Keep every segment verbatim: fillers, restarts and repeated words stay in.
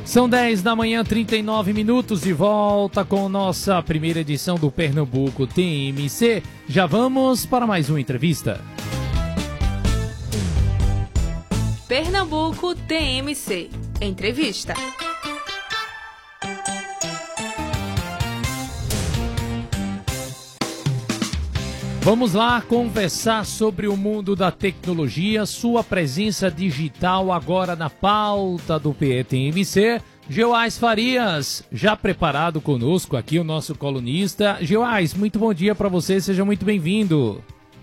São dez da manhã, trinta e nove minutos, de volta com nossa primeira edição do Pernambuco T M C. Já vamos para mais uma entrevista. Pernambuco T M C. Entrevista. Vamos lá conversar sobre o mundo da tecnologia, sua presença digital agora na pauta do P T M C. Geoás Farias, já preparado conosco aqui, o nosso colunista. Geoás, muito bom dia para você, seja muito bem-vindo.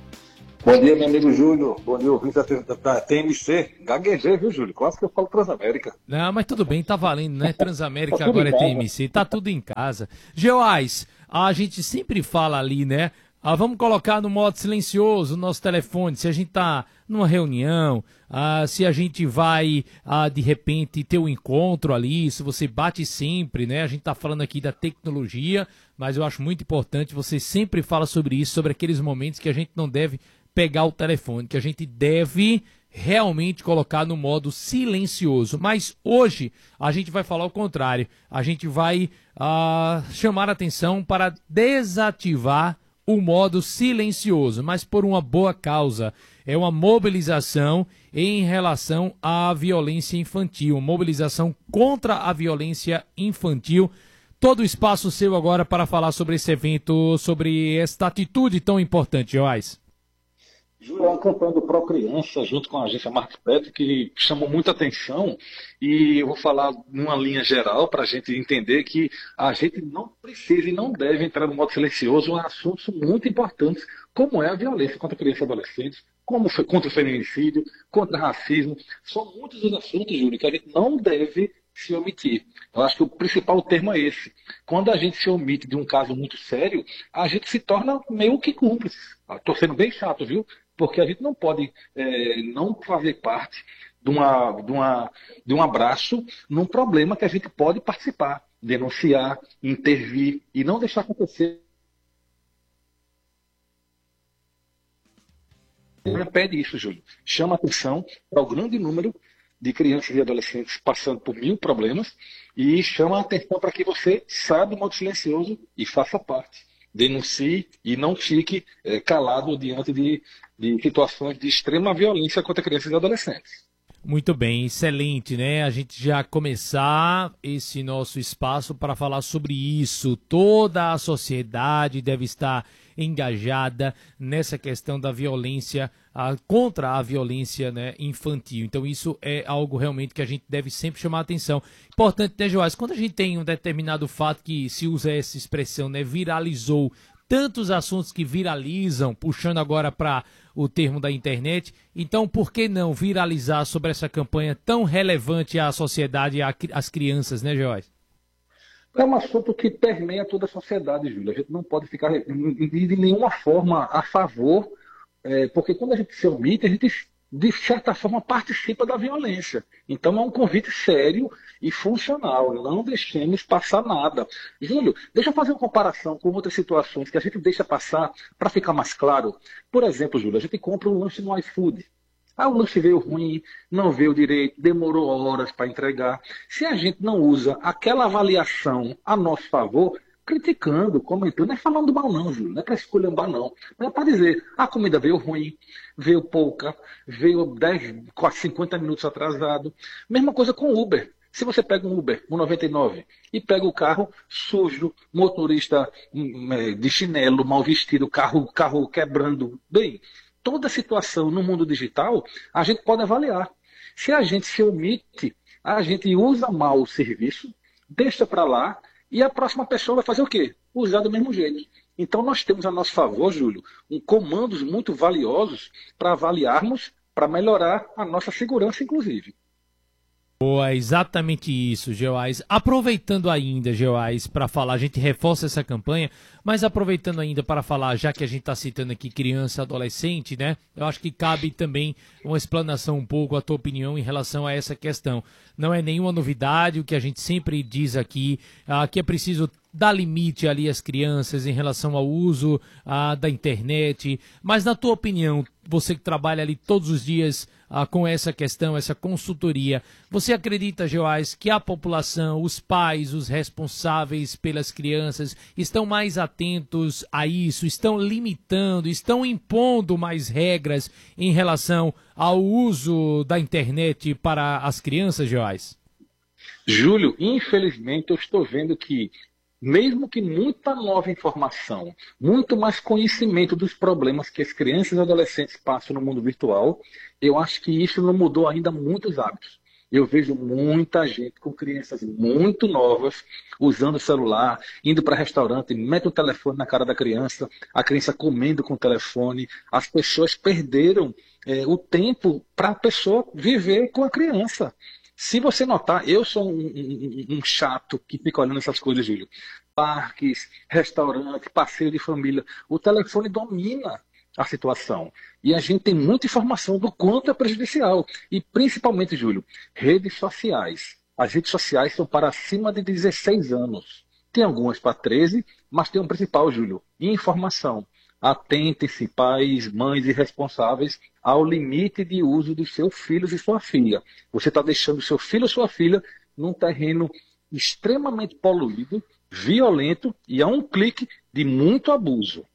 Bom dia, meu amigo Júlio. Bom dia, ouvinte da T M C. Gaguejei, viu, Júlio? Quase que eu falo Transamérica. Não, mas tudo bem, tá valendo, né? Transamérica tá agora é T M C, tá tudo em casa. Geoás, a gente sempre fala ali, né? Ah, vamos colocar no modo silencioso o nosso telefone, se a gente está numa reunião, ah, se a gente vai, ah, de repente, ter um encontro ali, se você bate sempre, né? A gente está falando aqui da tecnologia, mas eu acho muito importante, você sempre fala sobre isso, sobre aqueles momentos que a gente não deve pegar o telefone, que a gente deve realmente colocar no modo silencioso. Mas hoje a gente vai falar o contrário, a gente vai ah, chamar a atenção para desativar o modo silencioso, mas por uma boa causa. É uma mobilização em relação à violência infantil, mobilização contra a violência infantil. Todo o espaço seu agora para falar sobre esse evento, sobre esta atitude tão importante, Joás. Júlio, é uma campanha do Procriança, junto com a agência Marketplace, que chamou muita atenção, e eu vou falar numa linha geral para a gente entender que a gente não precisa e não deve entrar no modo silencioso em assuntos muito importantes, como é a violência contra crianças e adolescentes, como foi contra o feminicídio, contra o racismo. São muitos os assuntos, Júlio, que a gente não deve se omitir. Eu acho que o principal termo é esse. Quando a gente se omite de um caso muito sério, a gente se torna meio que cúmplice. Estou sendo bem chato, viu? Porque a gente não pode é, não fazer parte de, uma, de, uma, de um abraço num problema que a gente pode participar, denunciar, intervir e não deixar acontecer. Não pede isso, Júlio. Chama atenção para o grande número de crianças e adolescentes passando por mil problemas e chama atenção para que você saiba do modo silencioso e faça parte. Denuncie e não fique é, calado diante de, de situações de extrema violência contra crianças e adolescentes. Muito bem, excelente, né? A gente já começar esse nosso espaço para falar sobre isso. Toda a sociedade deve estar engajada nessa questão da violência, a, contra a violência, né, infantil. Então isso é algo realmente que a gente deve sempre chamar a atenção. Importante, né, Joás? Quando a gente tem um determinado fato que se usa essa expressão, né, viralizou, tantos assuntos que viralizam, puxando agora para o termo da internet, então por que não viralizar sobre essa campanha tão relevante à sociedade e às crianças, né, Joás? É um assunto que permeia toda a sociedade, Júlio. A gente não pode ficar de nenhuma forma a favor, é, porque quando a gente se omite, a gente, de certa forma, participa da violência. Então é um convite sério e funcional. Não deixemos passar nada. Júlio, deixa eu fazer uma comparação com outras situações que a gente deixa passar para ficar mais claro. Por exemplo, Júlio, a gente compra um lanche no iFood. Ah, o lanche veio ruim, não veio direito, demorou horas para entregar. Se a gente não usa aquela avaliação a nosso favor, criticando, comentando, não é falando mal não, Júlio, não é para esculhambar não. Mas é para dizer, a comida veio ruim, veio pouca, veio dez, quase cinquenta minutos atrasado. Mesma coisa com o Uber. Se você pega um Uber, um noventa e nove, e pega o carro sujo, motorista de chinelo, mal vestido, carro, carro quebrando, bem... Toda situação no mundo digital, a gente pode avaliar. Se a gente se omite, a gente usa mal o serviço, deixa para lá, e a próxima pessoa vai fazer o quê? Usar do mesmo jeito. Então nós temos a nosso favor, Júlio, um comandos muito valiosos para avaliarmos, para melhorar a nossa segurança, inclusive. Boa, exatamente isso, Geoás. Aproveitando ainda, Geoás, para falar, a gente reforça essa campanha, mas aproveitando ainda para falar, já que a gente está citando aqui criança, adolescente, né? Eu acho que cabe também uma explanação um pouco, a tua opinião em relação a essa questão. Não é nenhuma novidade o que a gente sempre diz aqui, ah, que é preciso dar limite ali às crianças em relação ao uso ah, da internet, mas na tua opinião, você que trabalha ali todos os dias ah, com essa questão, essa consultoria, você acredita, Geoás, que a população, os pais, os responsáveis pelas crianças estão mais atentos a isso, estão limitando, estão impondo mais regras em relação ao uso da internet para as crianças, Geoás? Júlio, infelizmente eu estou vendo que, mesmo que muita nova informação, muito mais conhecimento dos problemas que as crianças e adolescentes passam no mundo virtual, eu acho que isso não mudou ainda muitos hábitos. Eu vejo muita gente com crianças muito novas usando o celular, indo para restaurante, mete o telefone na cara da criança, a criança comendo com o telefone. As pessoas perderam é, o tempo para a pessoa viver com a criança. Se você notar, eu sou um, um, um chato que fica olhando essas coisas, Júlio. Parques, restaurante, passeio de família. O telefone domina a situação. E a gente tem muita informação do quanto é prejudicial. E principalmente, Júlio, redes sociais. As redes sociais são para acima de dezesseis anos. Tem algumas para treze, mas tem um principal, Júlio, informação. Atentem-se, pais, mães e responsáveis, ao limite de uso dos seus filhos e sua filha. Você está deixando seu filho ou sua filha num terreno extremamente poluído, violento e a um clique de muito abuso.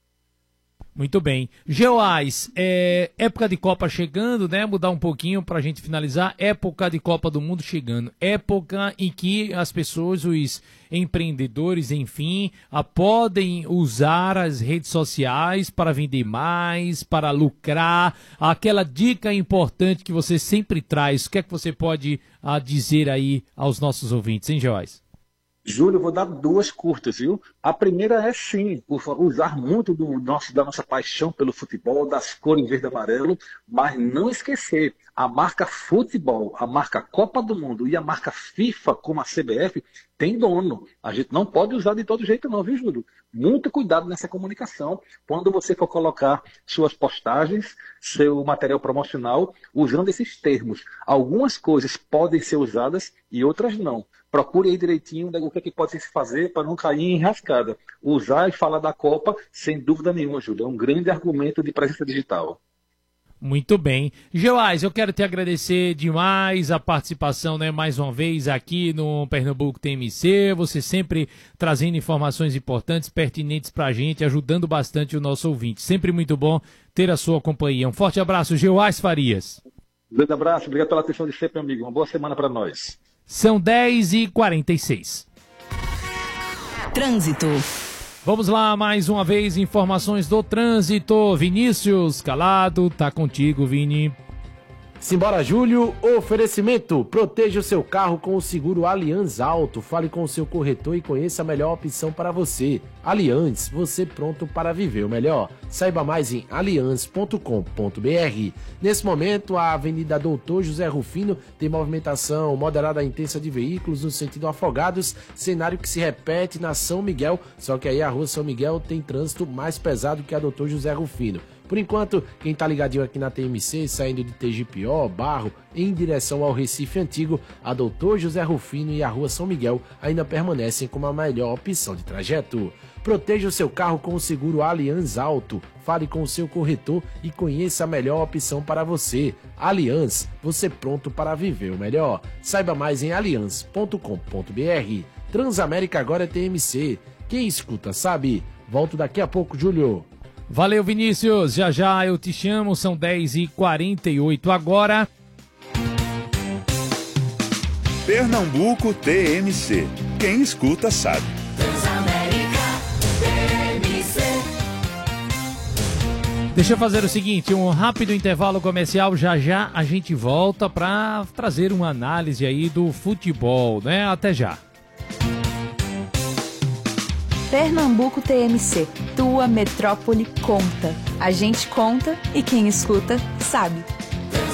Muito bem. Geoás, é, época de Copa chegando, né? Mudar um pouquinho para a gente finalizar. Época de Copa do Mundo chegando. Época em que as pessoas, os empreendedores, enfim, a, podem usar as redes sociais para vender mais, para lucrar. Aquela dica importante que você sempre traz. O que é que você pode a, dizer aí aos nossos ouvintes, hein, Geoás? Júlio, eu vou dar duas curtas, viu? A primeira é, sim, usar muito do nosso, da nossa paixão pelo futebol, das cores verde e amarelo, mas não esquecer, a marca futebol, a marca Copa do Mundo e a marca FIFA, como a C B F, tem dono. A gente não pode usar de todo jeito não, viu, Júlio? Muito cuidado nessa comunicação quando você for colocar suas postagens, seu material promocional, usando esses termos. Algumas coisas podem ser usadas e outras não. Procure aí direitinho o que, é que pode se fazer para não cair em rascada. Usar e falar da Copa, sem dúvida nenhuma, Júlio. É um grande argumento de presença digital. Muito bem. Geoás, eu quero te agradecer demais a participação, né, mais uma vez aqui no Pernambuco T M C. Você sempre trazendo informações importantes, pertinentes para a gente, ajudando bastante o nosso ouvinte. Sempre muito bom ter a sua companhia. Um forte abraço, Geoás Farias. Um grande abraço, obrigado pela atenção de sempre, amigo. Uma boa semana para nós. São dez e quarenta e seis. Trânsito. Vamos lá, mais uma vez, informações do trânsito. Vinícius Calado, tá contigo, Vini. Simbora, Júlio. Oferecimento. Proteja o seu carro com o seguro Allianz Auto. Fale com o seu corretor e conheça a melhor opção para você. Allianz, você pronto para viver o melhor. Saiba mais em allianz ponto com ponto br. Nesse momento, a Avenida Doutor José Rufino tem movimentação moderada intensa de veículos no sentido Afogados, cenário que se repete na São Miguel, só que aí a Rua São Miguel tem trânsito mais pesado que a Doutor José Rufino. Por enquanto, quem tá ligadinho aqui na T M C, saindo de T G P O, Barro, em direção ao Recife Antigo, a Doutor José Rufino e a Rua São Miguel ainda permanecem como a melhor opção de trajeto. Proteja o seu carro com o seguro Allianz Auto. Fale com o seu corretor e conheça a melhor opção para você. Allianz, você pronto para viver o melhor. Saiba mais em allianz ponto com ponto br. Transamérica agora é T M C. Quem escuta sabe. Volto daqui a pouco, Júlio. Valeu, Vinícius. Já já eu te chamo. São dez e quarenta e oito agora. Pernambuco T M C. Quem escuta sabe. Transamérica T M C. Deixa eu fazer o seguinte, um rápido intervalo comercial. Já já a gente volta para trazer uma análise aí do futebol, né? Até já. Pernambuco T M C, tua metrópole conta. A gente conta e quem escuta sabe.